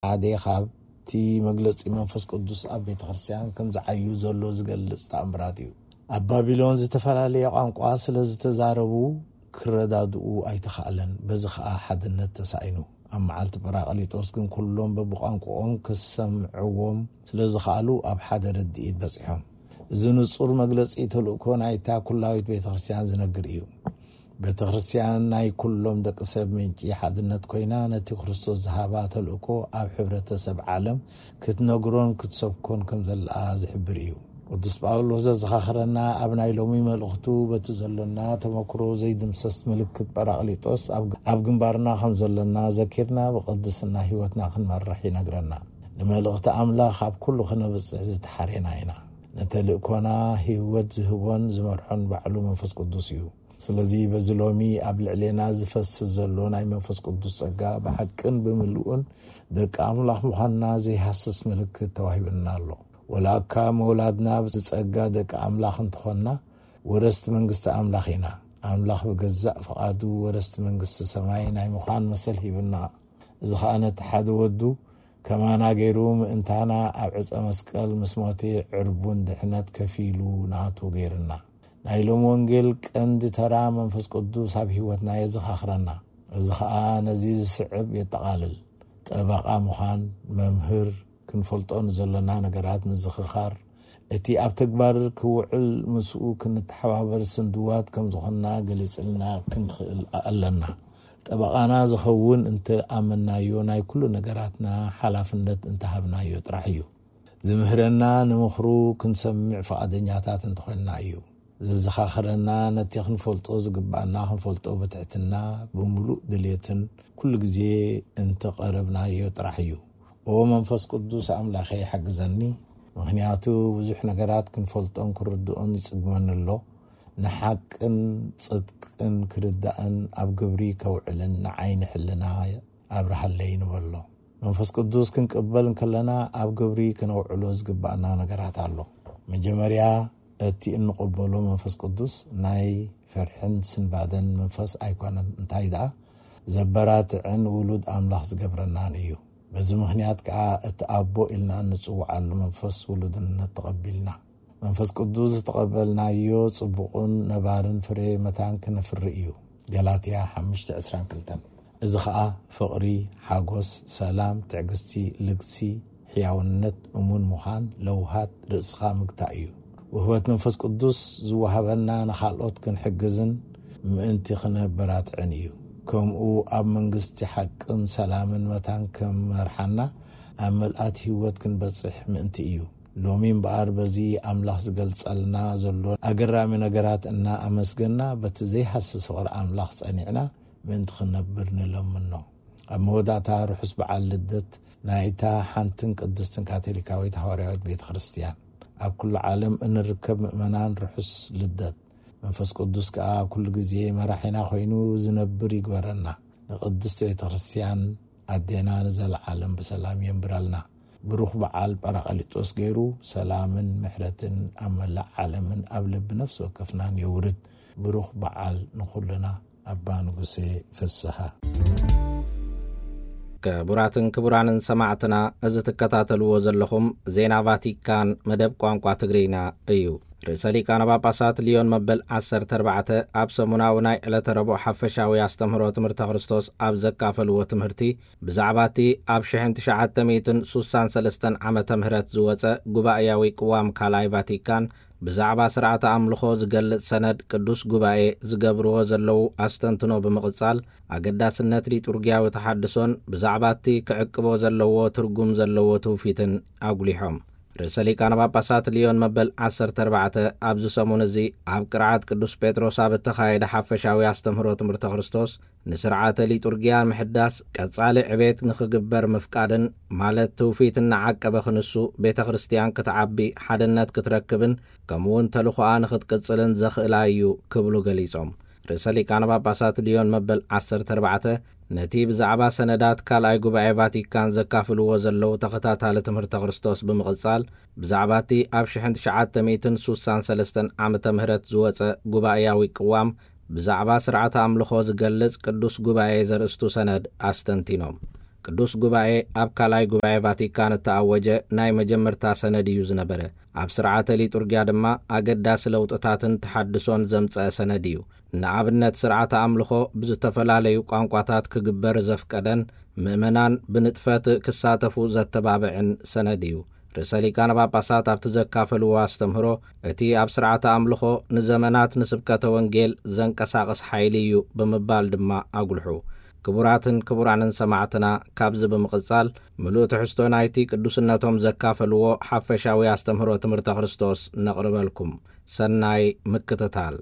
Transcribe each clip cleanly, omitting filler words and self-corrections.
عادي خابتي مجلس منفس قدوس أبي تخرسيان كم زعيو زلو زقلص تأمراتيو أبابيلون زتفلالي قانقوا سلازتزاربو كردادو أيتخالن بزخا حدنت تساينو أما عالت براغليطوس كن كلهم ببقانقوهم كسمعوهم سلازخالو أب حدا ردئيد بصيحهم زنصور مجلس يتلقون أيتا كلاويت بيت خرسيان زنقر إيو بيت خرسيان ناي كلهم دق سب منجي حدنت كوينا نتي خرستوس زهابا تلقو أب حبرة سب عالم كتنقرون كتسبكون كم زل زحبر إيو ودس باولوس زخاخرنا أبناي لومي ملأختو بتزلنا تمكرو زيد مسست ملكت براغليطوس أب جنبارنا خمزلنا ذكرنا وقدسنا هيوتنا خنمرح ينقرنا لملأخت أملاخ أب كله خنبس عزت حرينا هنا نتلقونا هيوت زهوان زمرحون بعلو منفس قدوسيو سلازي بزلومي قبل علينا زفس زلون أي منفس قدوس أجا بحقن بملؤون دك أملاخ مخنا زي حسس ملكت توهيبنا الله ولاكا مولادنا بتسأجا دك أملاخ انتخونا ورست منقست أملاخينا أملاخ بجزاء فقادو ورست منقست سماينا مخان مسلحي بنا إذا خانت حد ودو كما ناقيروم انتانا أبعز أمسكال مسموتي عربون دحنات كفيلو ناتو غيرنا نايلوم وانجل كند ترى منفس قدوس هاب هيوتنا يزخ آخرنا إذا خان نزيز السعب يتقالل تبقى مخان ممهر كنفلطون زلنا نقرات مزخخار اتي اب تكبر كوعل مسؤو كنتحوابر سندوات كم زخنا قليسلنا كنخل أقلنا طبقانا زخون انت آمنا يوناي كل نقراتنا حلافندت انت هبنا يطرحيو زمهرنا نمخرو كنسمع فقدنياتات انتخلنا ايو زخاخرنا نتي خنفلطو زقبعنا خنفلطو بتعتنا بملوء دليتن كل جزي انت قربنا يطرحيو ومنفس قدوس أملاخي حق زني مخنياتو وزوح نقرات كنفلطون كردون يصقمن الله نحقن صدقن كردان أب قبري كوعلن عين حلنا أبرح اللين والله منفس قدوس كنقبلن كلنا أب قبري كنوعلو زقبعنا نقرات الله من جمريا اتي نقبلو منفس قدوس ناي فرحن سن بعدن منفس أيقونا انتايدا زبرات عن ولود أملاخ زقبرنا نيو بزي مخنيات كا اتقابو إلنا نصوع على منفس ولودنا تقبلنا منفس قدوس تقبلنا يو صبقون نبارن فري متان كنفرئيو جلاتيا 5:10 كلتن إذا خا فقري حاجوس سلام تعجستي لقسي حياونت أمون مخان لوهات رزقا مقتايو وهوت منفس قدوس زوهبنا نخالوت كنحجزن مأنتي خنبرات عنيو كمو أب منقستي حقن سلامن متان كم مرحنا أملقات هيوت كنبصح مأنتي إيو لومين بقار بزي أملاخ زقلصلنا زلون أقرامي نقرات إنا أمسقنا بتزي حسس غر أملاخ صنعنا من تخنبرن لمنو أموداتا رحس بعال لدت نايتا حانتن قدستن كاتوليكاويت هوريوت بيت خريستيان أب كل عالم إن الركب مؤمنان رحس لدت منفس قدوس كا كل جزية مراحنا خوينو زنبر يقبرنا نقدست بيت خريستيان أدينا نزل عالم بسلام ينبرالنا بروح بعال براغليطوس غيرو سلامن محرتن أملا عالمن قبل بنفس وكفنان يورد بروح بعال نخلنا أبا نقسي فسها كبراتن كبرانن سماعتنا أزت كتاتلو وزلخم زينا فاتيكان مدب قوانقوا تغرينا أيو رسالي كان باباسات ليون مبل 14 أب سمناوناي إلى تربو حفشاوي استمرو تمرت خريستوس أب زكافلو تمرتي بزعباتي أب شحن 963 عام تمهرت زوصة غباياوي قوام كالاي فاتيكان بزعبا سرعة أملخو زقلت سند قدوس غباي زقبرو زلو أستنتنو بمقصال أقداس النتري ترقياوي تحدثون بزعباتي كعقبو زلو ترقم زلو توفيتن أقليحهم رسالي كان باباسات ليون مبل 14 أبزو سمون زي أب قرعات قدوس بيتروس أبتخايد حفشاوي استمرو تمرت خريستوس نسرعات لي ترقيان محداس كتصالي عبيت نخقبر مفقادن مالت توفيتن عقب خنسو بيت خريستيان كتعبي حدنات كتركبن كمون تلخوان خد قصلن زخلايو كبلو قليصهم رسالي كان باباسات ليون مبل 14 نتيب زعبا سندات كالاي غباي فاتيكان زكافلو وزلو تخطاتال تمرت خريستوس بمقصال بزعباتي أب شحن 963 عام تمهرت زوصة غباياوي قوام بزعبا سرعة أملخو زقلص قدوس غباي زرستو سند أستنتينوم ቅዱስ ጉባኤ ኣብ ካልኣይ ጉባኤ ቫቲካን እተኣወጀ ናይ መጀመርታ ሰነድ እዩ ዝነበረ። ኣብ ስርዓተ ሊጡርግያ ድማ ኣገዳሲ ለውጥታትን ተሓድሶን ዘምጽአ ሰነድ እዩ። ንኣብነት ስርዓተ ኣምልኾ ብዝተፈላለዩ ቋንቋታት ክግበር ዘፍቀደን ምእመናን ብንጥፈት ክሳተፉ ዘተባብዕን ሰነድ እዩ። ርእሰ ሊቃነ ጳጳሳት ኣብቲ ዘካፈልዎ ኣስተምህሮ እቲ ኣብ ስርዓተ ኣምልኾ ንዘመናት ንስብከተ ወንጌል ዘንቀሳቕስ ሓይሊ እዩ ብምባል ድማ ኣጉልሑ። ክቡራትን ክቡራንን ሰማዕትና ካብዚ ብምቕጻል ምሉእ ትሕዝቶ ናይቲ ቅዱስነቶም ዘካፈልዎ ሓፈሻዊ ኣስተምህሮ ትምህርተ ክርስቶስ ነቕርበልኩም። ሰናይ ምክትታል።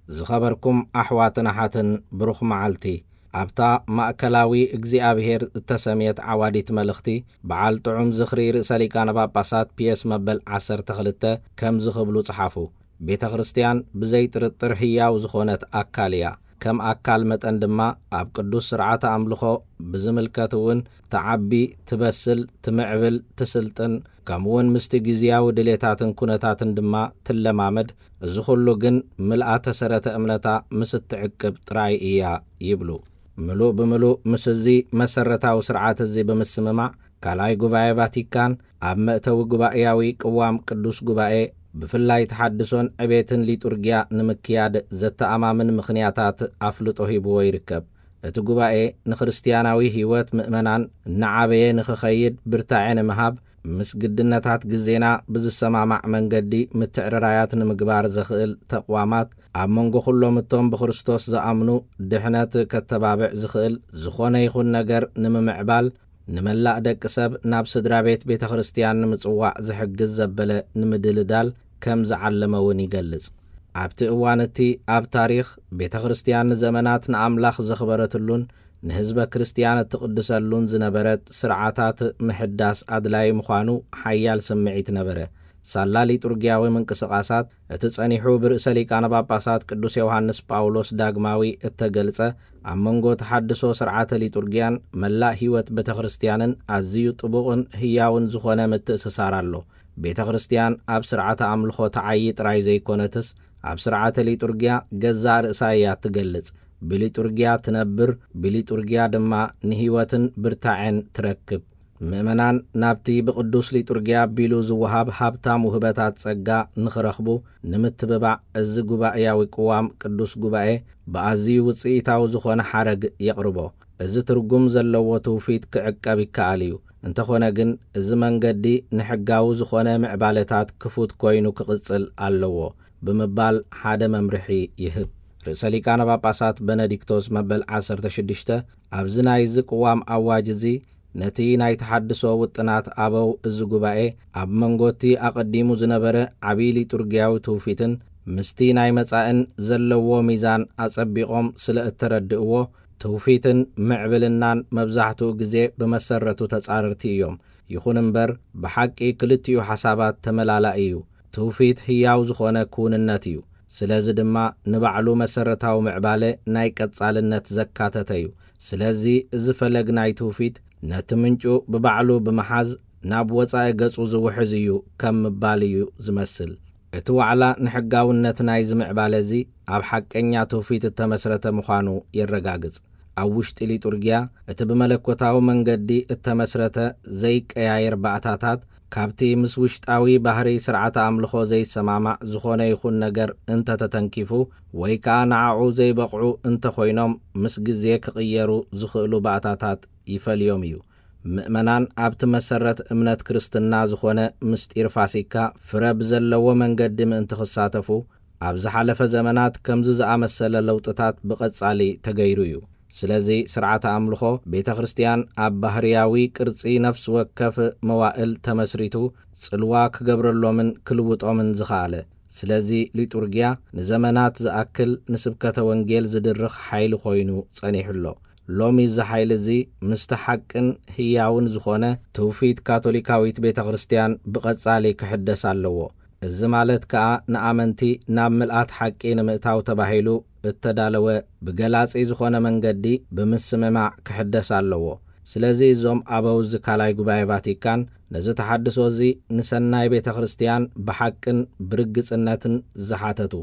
ዝኸበርኩም ኣሕዋትን ኣሓትን ብሩኽ መዓልቲ። ኣብታ ማእከላዊ እግዚኣብሔር እተሰምየት ዓዋዲት መልእኽቲ በዓል ጥዑም ዝኽሪ ርእሰ ሊቃነ ጳጳሳት ፒየስ መበል 12 ከም ዝኽብሉ ጽሓፉ። ቤተ ክርስቲያን ብዘይ ጥርጥር ህያው ዝኾነት ኣካል እያ። ከም ኣካል መጠን ድማ ኣብ ቅዱስ ስርዓተ ኣምልኾ ብዝምልከት እውን ተዓቢ፣ ትበስል፣ ትምዕብል፣ ትስልጥን ከምኡውን ምስቲ ግዝያዊ ድሌታትን ኩነታትን ድማ ትለማመድ። እዚ ኩሉ ግን ምልኣተ ሰረተ እምነታ ምስ እትዕቅብ ጥራይ እያ ይብሉ። ምሉእ ብምሉእ ምስ እዚ መሰረታዊ ስርዓት እዚ ብምስምማዕ ካልኣይ ጉባኤ ቫቲካን ኣብ መእተዊ ጉባኤያዊ ቅዋም ቅዱስ ጉባኤ ብፍላይ ተሓድሶን ዕቤትን ሊጡርግያ ንምክያድ ዘተኣማምን ምኽንያታት ኣፍልጦ ሂብዎ ይርከብ። እቲ ጉባኤ ንክርስቲያናዊ ህይወት ምእመናን እናዓበየ ንኽኸይድ ብርታዕ ንምሃብ ምስ ግድነታት ግዜና ብዝሰማማዕ መንገዲ ምትዕርራያት ንምግባር ዘኽእል ተቋማት ኣብ መንጎ ኩሎም እቶም ብክርስቶስ ዝኣምኑ ድሕነት ከተባብዕ ዝኽእል ዝኾነ ይኹን ነገር ንምምዕባል ንመላእ ደቂ ሰብ ናብ ስድራ ቤተ ክርስቲያን ንምጽዋዕ ዝሕግዝ ዘበለ ንምድልዳል ከም ዝዓለመ እውን ይገልጽ። ኣብቲ እዋን እቲ ኣብ ታሪኽ ቤተ ክርስቲያን ንዘመናት ንኣምላኽ ዘኽበረትሉን ንህዝበ ክርስቲያን እትቕድሰሉን ዝነበረት ስርዓታት ምሕዳስ ኣድላይ ምዃኑ ሓያል ስምዒት ነበረ። ሳላ ሊጡርግያዊ ምንቅስቓሳት እቲ ጸኒሑ ብርእሰ ሊቃነ ጳጳሳት ቅዱስ ዮሃንስ ጳውሎስ ዳግማዊ እተገልጸ ኣብ መንጎ ተሓድሶ ስርዓተ ሊጡርግያን መላእ ህይወት ቤተ ክርስቲያንን ኣዝዩ ጥቡቕን ህያውን ዝኾነ ምትእስሳር ኣሎ። ቤተ ክርስቲያን ኣብ ስርዓተ ኣምልኾ ተዓዪ ጥራይ ዘይኮነትስ ኣብ ስርዓተ ሊጡርግያ ገዛእ ርእሳ እያ ትገልጽ። ብሊጡርግያ ትነብር፣ ብሊጡርግያ ድማ ንህይወትን ብርታዕን ትረክብ። ምእመናን ናብቲ ብቅዱስ ሊጡርግያ ኣቢሉ ዝወሃብ ሃብታም ውህበታት ጸጋ ንኽረኽቡ ንምትብባዕ እዚ ጉባኤያዊ ቅዋም ቅዱስ ጉባኤ ብኣዝዩ ውፅኢታዊ ዝኾነ ሓረግ የቕርቦ። እዚ ትርጉም ዘለዎ ትውፊት ክዕቀብ ይከኣል እዩ። እንተኾነ ግን እዚ መንገዲ ንሕጋዊ ዝኾነ ምዕባለታት ክፉት ኮይኑ ክቕጽል ኣለዎ ብምባል ሓደ መምርሒ ይህብ። ርእሰ ሊቃነ ጳጳሳት ቤኔዲክቶስ መበል 16 ኣብዚ ናይ ዝቅዋም ኣዋጅ እዚ ነቲ ናይ ተሓድሶ ውጥናት ኣበው እዚ ጉባኤ ኣብ መንጎቲ ኣቐዲሙ ዝነበረ ዓብዪ ሊጡርግያዊ ትውፊትን ምስቲ ናይ መጻእን ዘለዎ ሚዛን ኣጸቢቖም ስለ እተረድእዎ ትውፊትን ምዕብልናን መብዛሕትኡ ግዜ ብመሰረቱ ተጻረርቲ እዮም። ይኹን እምበር ብሓቂ ክልቲኡ ሓሳባት ተመላላኢ እዩ። ትውፊት ህያው ዝኾነ ክውንነት እዩ። ስለዚ ድማ ንባዕሉ መሰረታዊ ምዕባለ ናይ ቀጻልነት ዘካተተ እዩ። ስለዚ እዚ ፈለግ ናይ ትውፊት ነቲ ምንጩ ብባዕሉ ብምሓዝ ናብ ወፃኢ ገጹ ዝውሕዝ እዩ ከም ምባል እዩ ዝመስል። እቲ ዋዕላ ንሕጋውነት ናይ ዝምዕባለ እዚ ኣብ ሓቀኛ ትውፊት እተመስረተ ምዃኑ የረጋግጽ። ኣብ ውሽጢ ሊጡርግያ እቲ ብመለኮታዊ መንገዲ እተመስረተ ዘይቀያየር ባእታታት ካብቲ ምስ ውሽጣዊ ባህሪ ስርዓተ ኣምልኾ ዘይሰማማዕ ዝኾነ ይኹን ነገር እንተተተንኪፉ ወይ ከዓ ንዓዑ ዘይበቕዑ እንተኾይኖም ምስ ግዜ ክቕየሩ ዝኽእሉ ባእታታት ይፈልዮም እዩ። ምእመናን ኣብቲ መሰረት እምነት ክርስትና ዝኾነ ምስጢር ፋሲካ ፍረ ብዘለዎ መንገዲ ምእንቲ ክሳተፉ ኣብ ዝሓለፈ ዘመናት ከምዚ ዝኣመሰለ ለውጥታት ብቐጻሊ ተገይሩ እዩ። ስለዚ ስርዓተ ኣምልኾ ቤተ ክርስቲያን ኣብ ባህርያዊ ቅርጺ ነፍሲ ወከፍ መዋእል ተመስሪቱ ጽልዋ ክገብረሎምን ክልውጦምን ዝኽኣለ። ስለዚ ሊጡርግያ ንዘመናት ዝኣክል ንስብከተ ወንጌል ዝድርኽ ሓይሊ ኮይኑ ጸኒሑሎ። ሎሚ እዚ ሓይሊ እዚ ምስቲ ሓቅን ህያውን ዝኾነ ትውፊት ካቶሊካዊት ቤተ ክርስቲያን ብቐጻሊ ክሕደስ ኣለዎ። እዚ ማለት ከዓ ንኣመንቲ ናብ ምልኣት ሓቂ ንምእታው ተባሂሉ እተዳለወ ብገላጺ ዝኾነ መንገዲ ብምስምማዕ ክሕደስ ኣለዎ። ስለዚ እዞም ኣበው እዚ ካልኣይ ጉባኤ ቫቲካን ነዚ ተሓድሶ እዚ ንሰናይ ቤተ ክርስቲያን ብሓቅን ብርግጽነትን ዝሓተቱ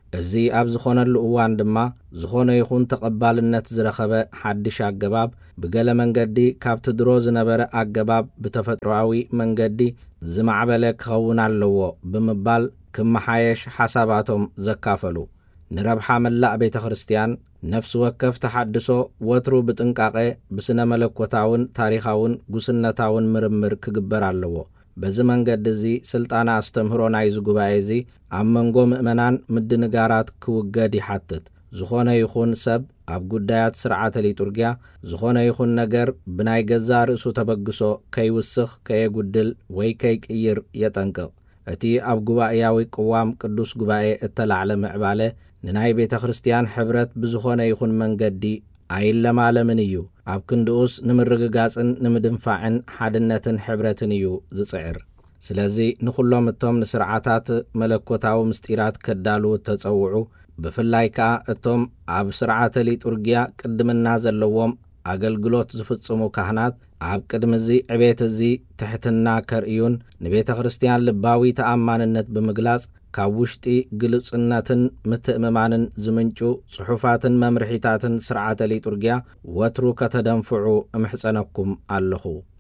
እዚ ኣብ ዝኾነሉ እዋን ድማ ዝኾነ ይኹን ተቐባልነት ዝረኸበ ሓድሽ ኣገባብ ብገለ መንገዲ ካብቲ ድሮ ዝነበረ ኣገባብ ብተፈጥሮኣዊ መንገዲ ዝማዕበለ ክኸውን ኣለዎ ብምባል ክመሓየሽ ሓሳባቶም ዘካፈሉ ንረብሓ መላእ ቤተ ክርስቲያን ነፍሲ ወከፍ ተሓድሶ ወትሩ ብጥንቃቐ ብስነ መለኮታውን ታሪኻውን ጉስነታውን ምርምር ክግበር ኣለዎ። በዚ መንገዲ እዚ ስልጣና አስተምህሮ ናይ ጉባኤ እዚ ኣብ መንጎ ምእመናን ምድንጋራት ክውገድ ይሓትት። ዝኾነ ይኹን ሰብ ኣብ ጉዳያት ስርዓተ ሊጡርግያ ዝኾነ ይኹን ነገር ብናይ ገዛ ርእሱ ተበግሶ ከይውስኽ ከየጉድል ወይ ከይቅይር የጠንቅቕ። እቲ ኣብ ጉባኤያዊ ቅዋም ቅዱስ ጉባኤ እተላዕለ ምዕባለ ንናይ ቤተ ክርስቲያን ሕብረት ብዝኾነ ይኹን መንገዲ ኣይለማለምን እዩ። ኣብ ክንድኡስ ንምርግጋጽን ንምድንፋዕን ሓድነትን ሕብረትን እዩ ዝጽዕር። ስለዚ ንኹሎም እቶም ንስርዓታት መለኮታዊ ምስጢራት ከዳልው ተጸውዑ ብፍላይ ከዓ እቶም ኣብ ስርዓተ ሊጡርግያ ቅድምና ዘለዎም ኣገልግሎት ዝፍጽሙ ካህናት ኣብ ቅድሚ እዚ ዕቤት እዚ ትሕትና ከርእዩን ንቤተ ክርስቲያን ልባዊ ተኣማንነት ብምግላጽ ካብ ውሽጢ ግልጽነትን ምትእምማንን ዝምንጩ ጽሑፋትን መምርሒታትን ስርዓተ ሊጡርግያ ወትሩ ከተደንፍዑ እምሕጸነኩም ኣለኹ።